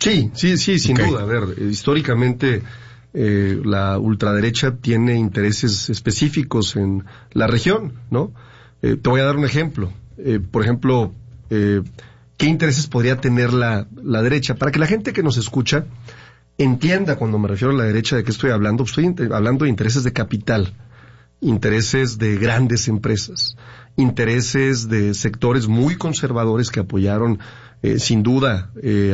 Sí, sin duda. A ver, históricamente la ultraderecha tiene intereses específicos en la región, ¿no? Te voy a dar un ejemplo. Por ejemplo, ¿qué intereses podría tener la derecha? Para que la gente que nos escucha entienda cuando me refiero a la derecha de qué estoy hablando. Estoy hablando de intereses de capital, intereses de grandes empresas, intereses de sectores muy conservadores que apoyaron sin duda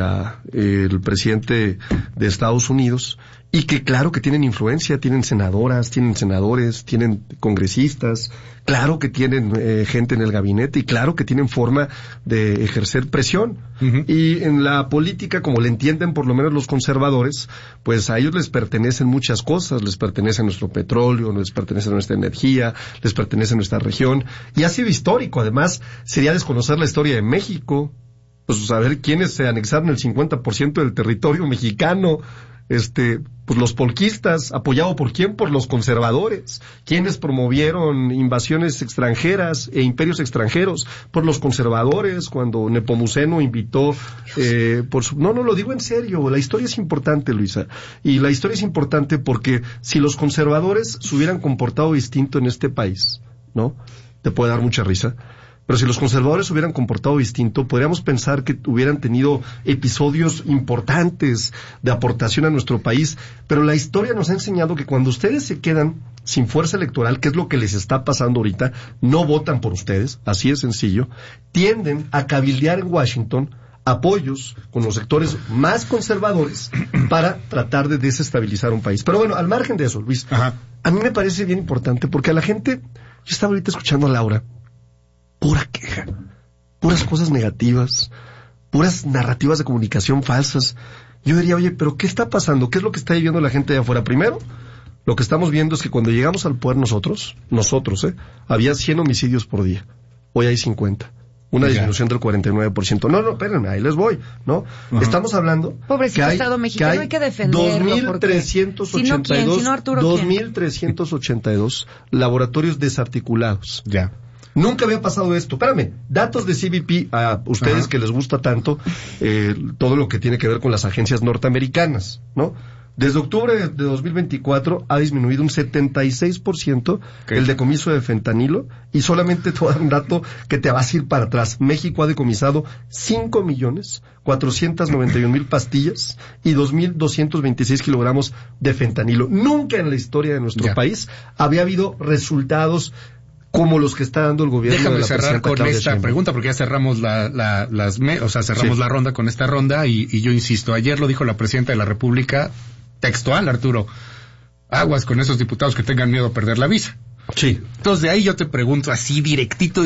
el presidente de Estados Unidos, y que claro que tienen influencia, tienen senadoras, tienen senadores, tienen congresistas, claro que tienen gente en el gabinete, y claro que tienen forma de ejercer presión. Uh-huh. Y en la política, como le entienden por lo menos los conservadores, pues a ellos les pertenecen muchas cosas, les pertenece nuestro petróleo, les pertenece nuestra energía, les pertenece nuestra región, y ha sido histórico. Además, sería desconocer la historia de México, pues saber quiénes se anexaron el 50% del territorio mexicano. Pues los polquistas, ¿apoyado por quién? Por los conservadores. ¿Quiénes promovieron invasiones extranjeras e imperios extranjeros? Por los conservadores, cuando Nepomuceno invitó, No, lo digo en serio, la historia es importante, Luisa. Y la historia es importante porque si los conservadores se hubieran comportado distinto en este país, ¿no? Te puede dar mucha risa. Pero si los conservadores se hubieran comportado distinto, podríamos pensar que hubieran tenido episodios importantes de aportación a nuestro país. Pero la historia nos ha enseñado que cuando ustedes se quedan sin fuerza electoral, que es lo que les está pasando ahorita, no votan por ustedes, así de sencillo, tienden a cabildear en Washington apoyos con los sectores más conservadores para tratar de desestabilizar un país. Pero bueno, al margen de eso, Luis, ajá, a mí me parece bien importante porque a la gente, yo estaba ahorita escuchando a Laura, pura queja, puras cosas negativas, puras narrativas de comunicación falsas. Yo diría, oye, pero ¿qué está pasando? ¿Qué es lo que está viviendo la gente de afuera? Primero, lo que estamos viendo es que cuando llegamos al poder nosotros, había 100 homicidios por día. Hoy hay 50. Una disminución del 49%. No, espérenme, ahí les voy, ¿no? Uh-huh. Estamos hablando pobrecito Estado mexicano, hay que defenderlo. 2.382 laboratorios desarticulados. Ya. Nunca había pasado esto. Espérame, datos de CBP a ustedes, ajá, que les gusta tanto todo lo que tiene que ver con las agencias norteamericanas, ¿no? Desde octubre de 2024 ha disminuido un 76% el decomiso de fentanilo, y solamente te voy a dar un dato que te vas a ir para atrás. México ha decomisado 5.491.000 pastillas y 2.226 kilogramos de fentanilo. Nunca en la historia de nuestro país había habido resultados como los que está dando el gobierno. Déjame de la cerrar con Claudia esta Sheinbaum. Pregunta, porque ya cerramos cerramos la ronda con esta ronda, y yo insisto, ayer lo dijo la presidenta de la República, textual, Arturo, aguas con esos diputados que tengan miedo a perder la visa. Sí. Entonces de ahí yo te pregunto así directito.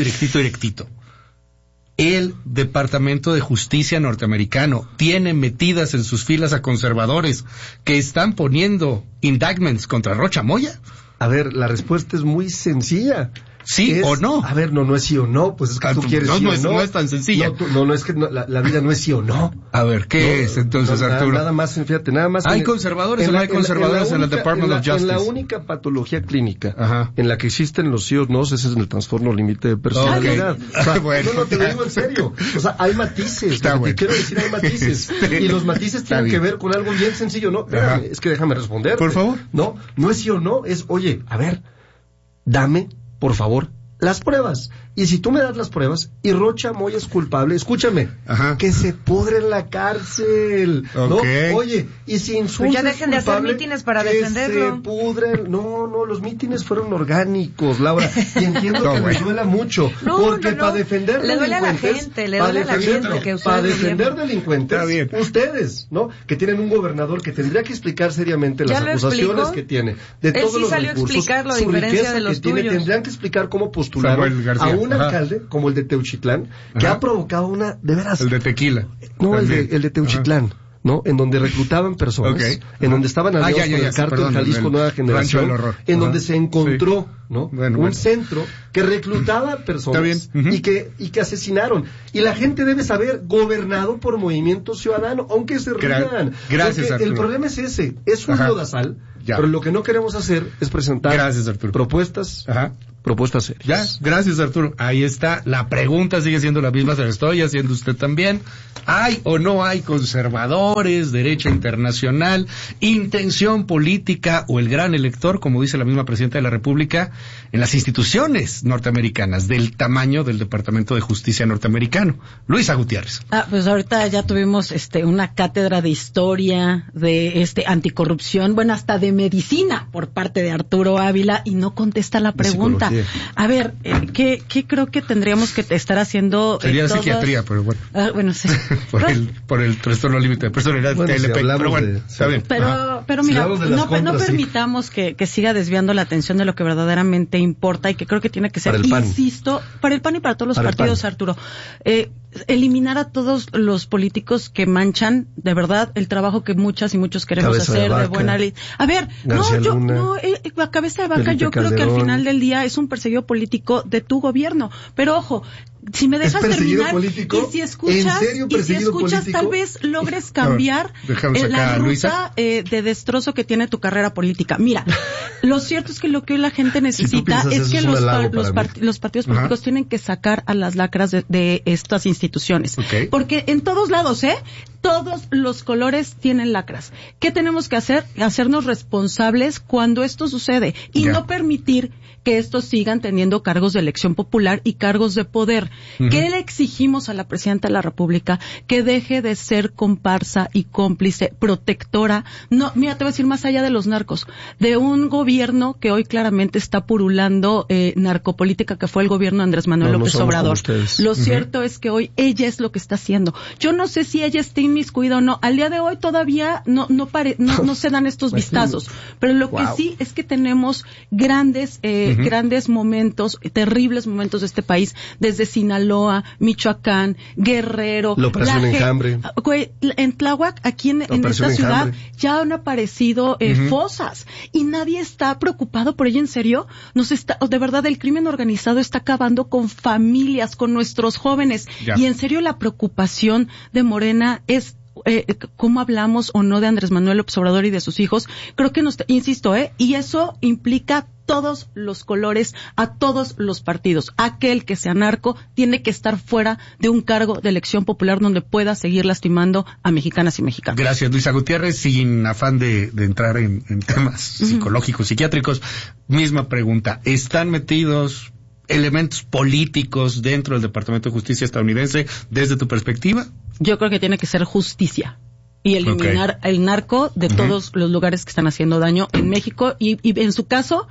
El Departamento de Justicia norteamericano tiene metidas en sus filas a conservadores que están poniendo indictments contra Rocha Moya. A ver, la respuesta es muy sencilla. ¿Sí o no? A ver, no es sí o no, pues es que tú quieres sí o no. No es tan sencilla. No, es que la vida no es sí o no. A ver, ¿qué es entonces, Arturo? Nada más, fíjate, nada más. ¿Hay conservadores o no hay conservadores en el Department of Justice? En la única patología clínica, ajá, en la que existen los sí o no, ese es en el trastorno límite de personalidad. Okay. O sea, bueno, no, te lo digo en serio. O sea, hay matices. Está bueno. Quiero decir, hay matices. Y los matices tienen que ver con algo bien sencillo, ¿no? Espérame, es que déjame responder. Por favor. No es sí o no, es, oye, a ver, dame, por favor, las pruebas. Y si tú me das las pruebas y Rocha Moya es culpable, escúchame, ajá, que se pudre en la cárcel, okay, ¿no? Oye, y si insultas, pues ya dejen de hacer mítines para defenderlo. Se pudren. No, los mítines fueron orgánicos, Laura, y entiendo que les duela mucho, porque para defender le duele a la gente, que para defender delincuentes, ustedes, ¿no? Que tienen un gobernador que tendría que explicar seriamente las acusaciones que tiene, de todos los recursos, explicar la diferencia de los tuyos. Tendrían que explicar cómo postularon a un alcalde como el de Teuchitlán, que ha provocado una, de veras... El de Tequila. No, el de Teuchitlán, ¿no? En donde reclutaban personas, en donde estaban aliados con el cártel Jalisco Nueva Generación, en donde se encontró, ¿no? Un centro que reclutaba personas y que asesinaron. Y la gente debe saber, gobernado por Movimiento Ciudadano, aunque se rían. Gracias, Arturo. El problema es ese, es un lodazal, pero lo que no queremos hacer es presentar propuestas propuestas serias. Ya, gracias Arturo. Ahí está, la pregunta sigue siendo la misma, se la estoy haciendo usted también. ¿Hay o no hay conservadores, derecha internacional, intención política o el gran elector, como dice la misma presidenta de la República, en las instituciones norteamericanas del tamaño del Departamento de Justicia norteamericano? Luisa Gutiérrez. Pues ahorita ya tuvimos una cátedra de historia, de anticorrupción, bueno, hasta de medicina por parte de Arturo Ávila, y no contesta la pregunta. A ver, ¿qué creo que tendríamos que estar haciendo? Sería psiquiatría, pero bueno. Bueno, sí. por el trastorno límite de personalidad, TLP, pero bueno, está bien. Pero mira, no permitamos que siga desviando la atención de lo que verdaderamente importa y que creo que tiene que ser, insisto, para el PAN y para todos los partidos, Arturo, eliminar a todos los políticos que manchan de verdad el trabajo que muchas y muchos queremos hacer de buena ley. A ver, la cabeza de vaca, Felipe yo creo Calderón. Que al final del día es un perseguido político de tu gobierno, pero ojo, si me dejas terminar, político? Y si escuchas tal vez logres cambiar la ruta de destrozo que tiene tu carrera política. Mira, lo cierto es que lo que hoy la gente necesita es que los partidos políticos tienen que sacar a las lacras de estas instituciones. Okay. Porque en todos lados, todos los colores tienen lacras. ¿Qué tenemos que hacer? Hacernos responsables cuando esto sucede y no permitir que estos sigan teniendo cargos de elección popular y cargos de poder. ¿Qué le exigimos a la Presidenta de la República? Que deje de ser comparsa y cómplice, protectora. No, mira, te voy a decir más allá de los narcos, de un gobierno que hoy claramente está purulando narcopolítica, que fue el gobierno de Andrés Manuel López Obrador. Lo cierto es que hoy ella es lo que está haciendo. Yo no sé si ella está inmiscuida o no. Al día de hoy todavía no se dan estos vistazos. Pero lo que sí es que tenemos grandes momentos, terribles momentos de este país, desde Sinaloa, Michoacán, Guerrero. La Operación Enjambre. En Tláhuac, aquí en esta ciudad, ya han aparecido fosas y nadie está preocupado por ello. En serio, de verdad, el crimen organizado está acabando con familias, con nuestros jóvenes. Ya. Y en serio, la preocupación de Morena es cómo hablamos o no de Andrés Manuel López Obrador y de sus hijos. Creo que insisto, y eso implica todos los colores, a todos los partidos. Aquel que sea narco tiene que estar fuera de un cargo de elección popular donde pueda seguir lastimando a mexicanas y mexicanos. Gracias, Luisa Gutiérrez. Sin afán de entrar en temas psicológicos, psiquiátricos, misma pregunta. ¿Están metidos elementos políticos dentro del Departamento de Justicia estadounidense desde tu perspectiva? Yo creo que tiene que ser justicia y eliminar el narco de todos los lugares que están haciendo daño en México y en su caso,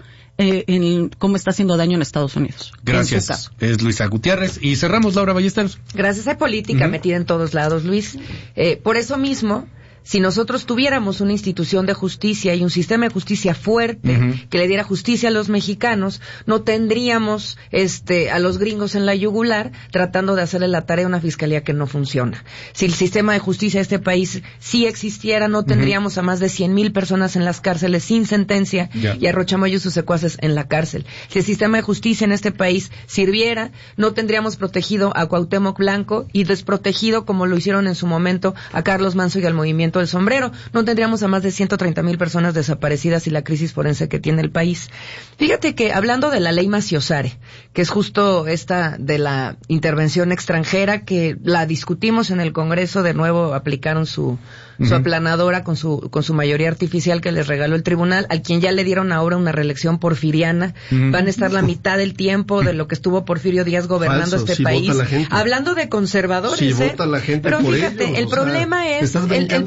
en cómo está haciendo daño en Estados Unidos. Gracias. Es Luisa Gutiérrez. Y cerramos, Laura Ballesteros. Gracias. Hay política metida en todos lados, Luis. Por eso mismo, si nosotros tuviéramos una institución de justicia y un sistema de justicia fuerte que le diera justicia a los mexicanos, no tendríamos a los gringos en la yugular tratando de hacerle la tarea a una fiscalía que no funciona. Si el sistema de justicia de este país sí existiera, no tendríamos a más de 100,000 personas en las cárceles sin sentencia y a Rochamoyo y sus secuaces en la cárcel. Si el sistema de justicia en este país sirviera, no tendríamos protegido a Cuauhtémoc Blanco y desprotegido, como lo hicieron en su momento, a Carlos Manso y al movimiento del sombrero. No tendríamos a más de 130,000 personas desaparecidas y la crisis forense que tiene el país. Fíjate que hablando de la ley Maciosare, que es justo esta de la intervención extranjera, que la discutimos en el Congreso, de nuevo aplicaron su aplanadora con su mayoría artificial que les regaló el tribunal, al quien ya le dieron ahora una reelección porfiriana. Van a estar la mitad del tiempo de lo que estuvo Porfirio Díaz gobernando este país. Hablando de conservadores, vota la gente pero por fíjate, ellos, el problema es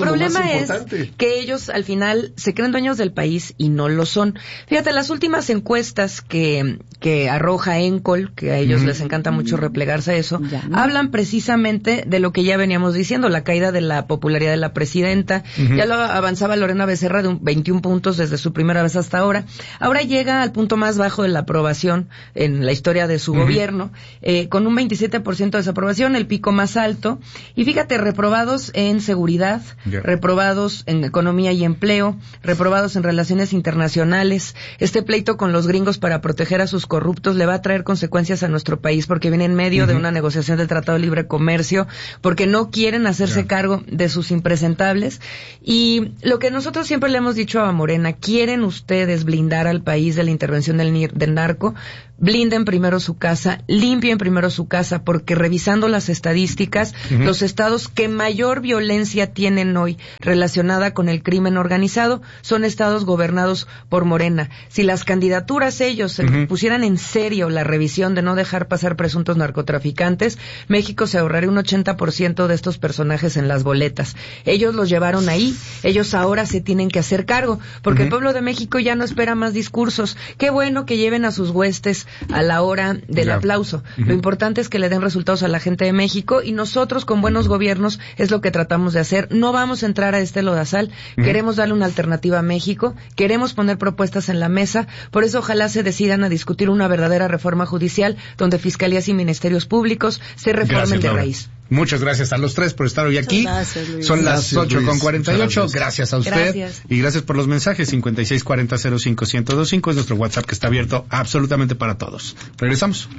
que ellos al final se creen dueños del país y no lo son. Fíjate, las últimas encuestas que arroja Encol, que a ellos les encanta mucho replegarse a eso, hablan precisamente de lo que ya veníamos diciendo, la caída de la popularidad de la presidenta. Ya lo avanzaba Lorena Becerra de 21 puntos desde su primera vez hasta ahora. Ahora llega al punto más bajo de la aprobación en la historia de su gobierno, con un 27% de desaprobación, el pico más alto. Y fíjate, reprobados en seguridad, reprobados en economía y empleo, reprobados en relaciones internacionales. Este pleito con los gringos para proteger a sus corruptos le va a traer consecuencias a nuestro país, porque viene en medio de una negociación del Tratado de Libre Comercio, porque no quieren hacerse cargo de sus impresentables. Y lo que nosotros siempre le hemos dicho a Morena, ¿quieren ustedes blindar al país de la intervención del narco? blinden primero su casa, limpien primero su casa, porque revisando las estadísticas, los estados que mayor violencia tienen hoy relacionada con el crimen organizado son estados gobernados por Morena. Si las candidaturas ellos se pusieran en serio la revisión de no dejar pasar presuntos narcotraficantes, México se ahorraría un 80% de estos personajes en las boletas. Ellos los llevaron ahí, ellos ahora se tienen que hacer cargo, porque el pueblo de México ya no espera más discursos. Qué bueno que lleven a sus huestes a la hora del aplauso. Lo importante es que le den resultados a la gente de México, y nosotros con buenos gobiernos es lo que tratamos de hacer. No vamos a entrar a este lodazal, queremos darle una alternativa a México, queremos poner propuestas en la mesa, por eso ojalá se decidan a discutir una verdadera reforma judicial donde fiscalías y ministerios públicos se reformen de raíz. Muchas gracias a los tres por estar hoy aquí. Gracias, son las 8:48. Gracias a usted. Gracias. Y gracias por los mensajes. 5640-05-1025 es nuestro WhatsApp, que está abierto absolutamente para todos. Regresamos.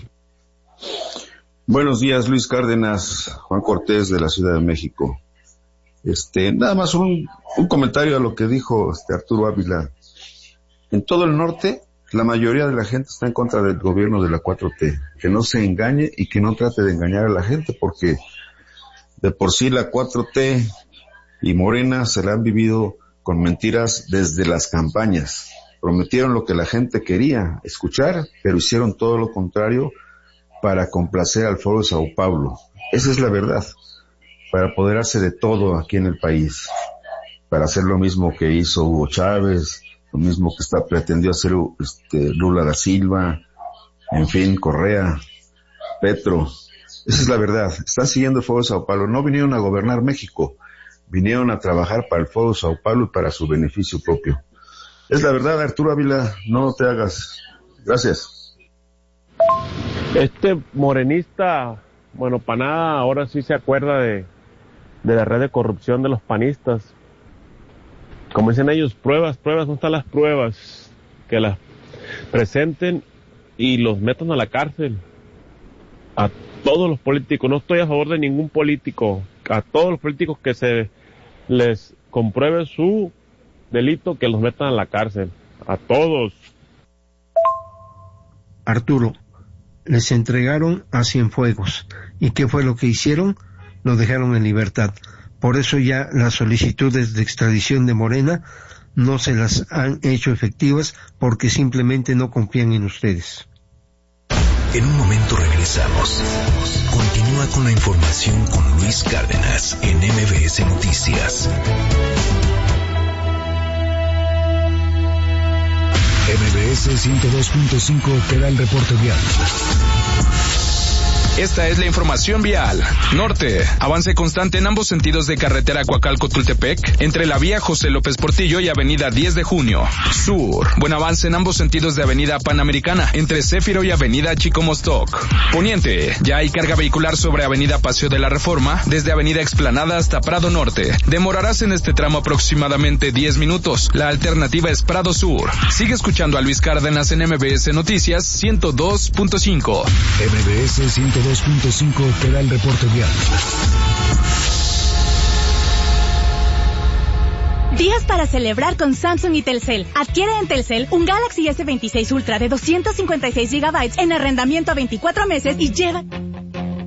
Buenos días, Luis Cárdenas, Juan Cortés de la Ciudad de México. Nada más un comentario a lo que dijo Arturo Ávila. En todo el norte, la mayoría de la gente está en contra del gobierno de la 4T. Que no se engañe y que no trate de engañar a la gente, porque de por sí la 4T y Morena se la han vivido con mentiras desde las campañas. Prometieron lo que la gente quería escuchar, pero hicieron todo lo contrario para complacer al Foro de Sao Paulo. Esa es la verdad. Para apoderarse de todo aquí en el país. Para hacer lo mismo que hizo Hugo Chávez, lo mismo que pretendió hacer Lula da Silva, en fin, Correa, Petro. Esa es la verdad. Están siguiendo el Foro de Sao Paulo. No vinieron a gobernar México, vinieron a trabajar para el Foro de Sao Paulo y para su beneficio propio. Es la verdad, Arturo Ávila, no te hagas. Gracias. Morenista, bueno, para nada, ahora sí se acuerda de la red de corrupción de los panistas. Como dicen ellos, pruebas, ¿dónde están las pruebas? Que las presenten y los metan a la cárcel. A todos los políticos, no estoy a favor de ningún político, a todos los políticos que se les compruebe su delito, que los metan a la cárcel, a todos. Arturo, les entregaron a Cienfuegos, ¿y qué fue lo que hicieron? Los dejaron en libertad. Por eso ya las solicitudes de extradición de Morena no se las han hecho efectivas, porque simplemente no confían en ustedes. En un momento regresamos. Continúa con la información con Luis Cárdenas en MBS Noticias. MBS 102.5 te da el reporte vial. Esta es la información vial. Norte, avance constante en ambos sentidos de carretera Coacalco-Tultepec, entre la vía José López Portillo y avenida 10 de Junio. Sur, buen avance en ambos sentidos de avenida Panamericana, entre Céfiro y avenida Chico Mostoc. Poniente, ya hay carga vehicular sobre avenida Paseo de la Reforma, desde avenida Explanada hasta Prado Norte. Demorarás en este tramo aproximadamente 10 minutos. La alternativa es Prado Sur. Sigue escuchando a Luis Cárdenas en MBS Noticias 102.5. MBS 102.5 te da el reporte vial. Días para celebrar con Samsung y Telcel. Adquiere en Telcel un Galaxy S26 Ultra de 256 GB en arrendamiento a 24 meses y lleva...